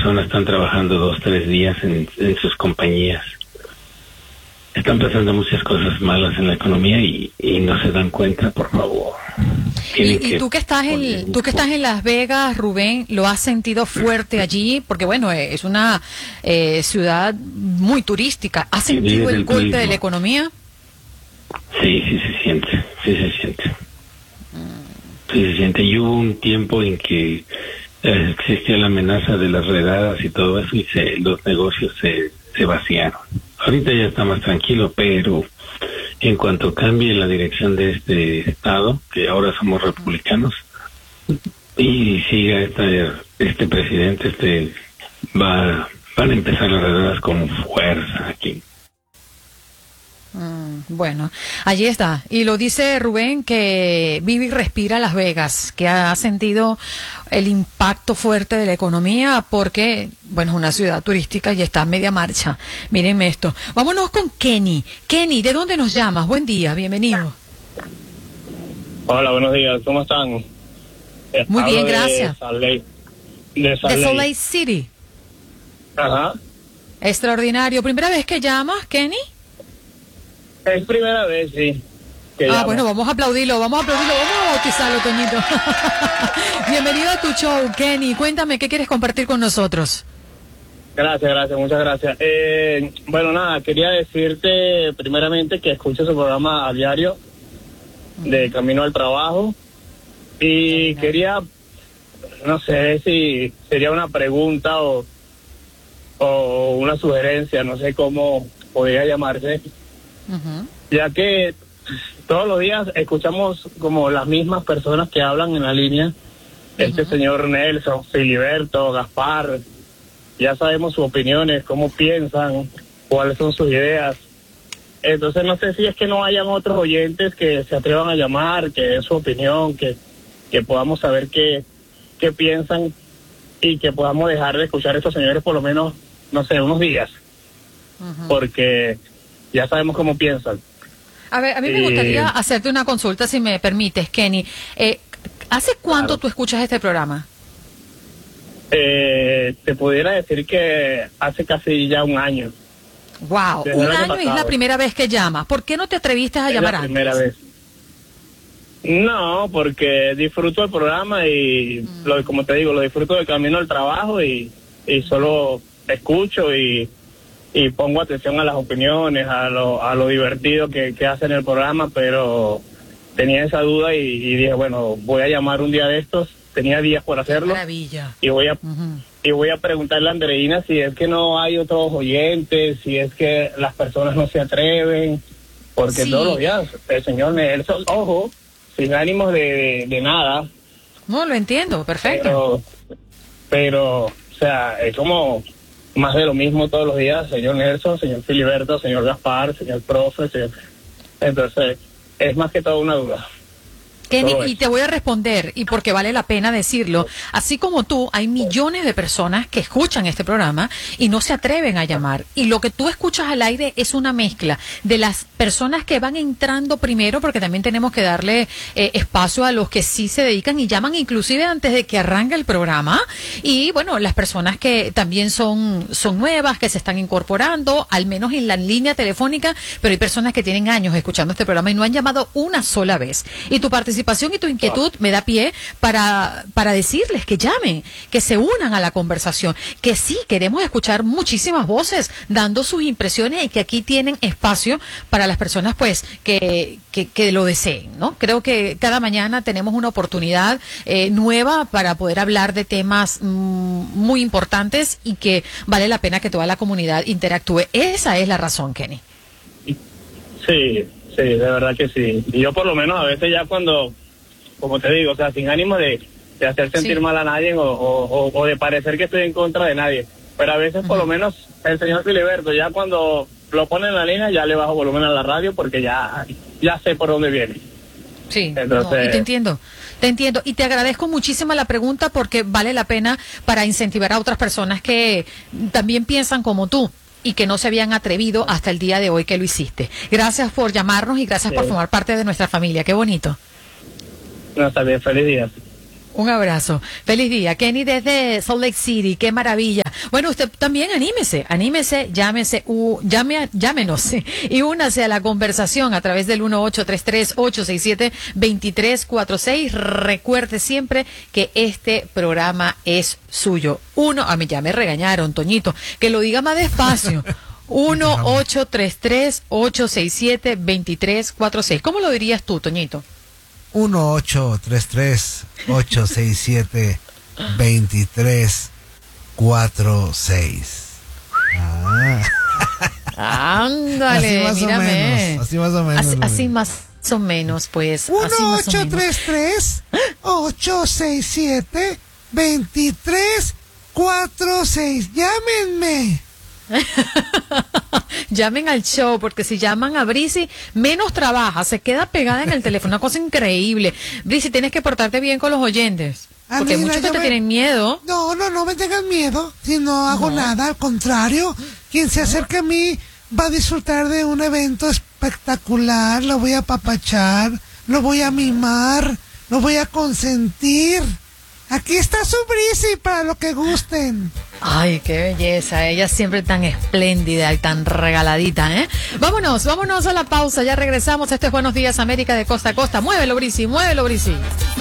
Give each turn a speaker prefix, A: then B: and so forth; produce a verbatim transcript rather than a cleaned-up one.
A: personas están trabajando dos, tres días en, en sus compañías. Están pasando muchas cosas malas en la economía y, y no se dan cuenta, por favor.
B: Y, y tú que estás en tú que estás en Las Vegas, Rubén, ¿lo has sentido fuerte allí? Porque bueno, es una eh, ciudad muy turística. ¿Has sentido el golpe turismo de la economía?
A: Sí, sí se siente, sí se siente. Sí se siente. Y hubo un tiempo en que eh, existía la amenaza de las redadas y todo eso y se, los negocios se, se vaciaron. Ahorita ya está más tranquilo, pero en cuanto cambie la dirección de este estado, que ahora somos republicanos, y siga esta, este presidente, este va van a empezar las redadas con fuerza aquí.
B: Mm, bueno, allí está. Y lo dice Rubén, que vive y respira Las Vegas, que ha sentido el impacto fuerte de la economía porque, bueno, es una ciudad turística y está a media marcha. Mírenme esto. Vámonos con Kenny. Kenny, ¿de dónde nos llamas? Buen día, bienvenido.
C: Hola, buenos días. ¿Cómo están?
B: Muy
C: Hablo
B: bien,
C: de
B: gracias.
C: Salt Lake, de Salt
B: De Salt
C: Lake.
B: Lake City.
C: Ajá.
B: Extraordinario. ¿Primera vez que llamas, Kenny?
C: Es primera vez, sí. Que
B: ah,
C: llamo.
B: bueno, vamos a aplaudirlo, vamos a aplaudirlo, vamos a bautizarlo, Toñito. Bienvenido a tu show, Kenny. Cuéntame, ¿qué quieres compartir con nosotros?
C: Gracias, gracias, muchas gracias. Eh, bueno, nada, quería decirte primeramente que escucho su programa a diario de Camino al Trabajo y quería, no sé si sería una pregunta o, o una sugerencia, no sé cómo podría llamarse. Uh-huh. Ya que todos los días escuchamos como las mismas personas que hablan en la línea, uh-huh. este señor Nelson, Filiberto, Gaspar, ya sabemos sus opiniones, cómo piensan, cuáles son sus ideas. Entonces no sé si es que no hayan otros oyentes que se atrevan a llamar, que den su opinión, que, que podamos saber qué, qué piensan y que podamos dejar de escuchar a estos señores por lo menos, no sé, unos días. Uh-huh. Porque ya sabemos cómo piensan.
B: A ver, a mí me gustaría eh, hacerte una consulta, si me permites, Kenny. Eh, ¿Hace cuánto claro. tú escuchas este programa?
C: Eh, te pudiera decir que hace casi ya un año.
B: Wow, un año y es la primera vez que llamas. ¿Por qué no te atreviste a
C: es
B: llamar
C: la
B: antes?
C: primera vez. No, porque disfruto el programa y, mm. lo, como te digo, lo disfruto del camino al trabajo y, y solo escucho y... y pongo atención a las opiniones, a lo, a lo divertido que, que hacen el programa, pero tenía esa duda y, y dije, bueno, voy a llamar un día de estos, tenía días por hacerlo.
B: Qué maravilla.
C: Y voy a
B: uh-huh.
C: y voy a preguntarle a Andreina si es que no hay otros oyentes, si es que las personas no se atreven, porque sí. todos los días el señor Nelson, ojo, sin ánimos de, de, de nada.
B: No, lo entiendo, perfecto.
C: Pero, pero, o sea, es como... más de lo mismo todos los días, señor Nelson, señor Filiberto, señor Gaspar, señor Profe, señor... Entonces, es más que todo una duda.
B: Kenny, y te voy a responder, y porque vale la pena decirlo, así como tú, hay millones de personas que escuchan este programa y no se atreven a llamar. Y lo que tú escuchas al aire es una mezcla de las personas que van entrando primero, porque también tenemos que darle eh, espacio a los que sí se dedican y llaman inclusive antes de que arranque el programa. Y bueno, las personas que también son, son nuevas, que se están incorporando, al menos en la línea telefónica, pero hay personas que tienen años escuchando este programa y no han llamado una sola vez. Y tu participación y tu inquietud me da pie para, para decirles que llamen, que se unan a la conversación, que sí, queremos escuchar muchísimas voces dando sus impresiones y que aquí tienen espacio para las personas pues que, que, que lo deseen, ¿no? Creo que cada mañana tenemos una oportunidad eh, nueva para poder hablar de temas mmm, muy importantes y que vale la pena que toda la comunidad interactúe. Esa es la razón, Kenny.
C: Sí. Sí, de verdad que sí. Y yo por lo menos a veces ya cuando, como te digo, o sea, sin ánimo de, de hacer sentir sí. mal a nadie o, o, o de parecer que estoy en contra de nadie. Pero a veces uh-huh. por lo menos el señor Filiberto, ya cuando lo pone en la línea, ya le bajo volumen a la radio porque ya, ya sé por dónde viene.
B: Sí, entonces, no, y te entiendo. Te entiendo y te agradezco muchísimo la pregunta porque vale la pena para incentivar a otras personas que también piensan como tú y que no se habían atrevido hasta el día de hoy que lo hiciste. Gracias por llamarnos y gracias sí. por formar parte de nuestra familia. Qué bonito.
C: No, está bien. Feliz día.
B: Un abrazo. Feliz día. Kenny desde Salt Lake City. Qué maravilla. Bueno, usted también anímese, anímese, llámese, u, llame a, llámenos sí, y únase a la conversación a través del uno ocho tres tres, ocho seis siete, dos tres cuatro seis. Recuerde siempre que este programa es suyo. Uno, a mí ya me regañaron, Toñito, que lo diga más despacio. uno ocho tres tres, ocho seis siete, dos tres cuatro seis. ¿Cómo lo dirías tú, Toñito?
D: uno ocho tres tres, ocho seis siete, dos tres cuatro seis. Ah.
B: Ándale,
D: así más
B: mírame.
D: O menos, así más o menos.
B: Así, así más o menos, pues.
D: uno ocho tres tres, ocho seis siete, dos tres cuatro seis. Llámenme.
B: Llamen al show, porque si llaman a Brisi, menos trabaja, se queda pegada en el teléfono, una cosa increíble. Brisi, tienes que portarte bien con los oyentes, porque hay muchos que te me... tienen miedo.
D: No, no, no me tengan miedo, si no hago no. nada, al contrario, quien se acerque a mí va a disfrutar de un evento espectacular, lo voy a apapachar, lo voy a mimar, lo voy a consentir. Aquí está su Brisi para lo que gusten.
B: Ay, qué belleza. Ella siempre tan espléndida y tan regaladita, ¿eh? Vámonos, vámonos a la pausa. Ya regresamos. Este es Buenos Días América de Costa a Costa. Muévelo, Brisi, muévelo, Brisi.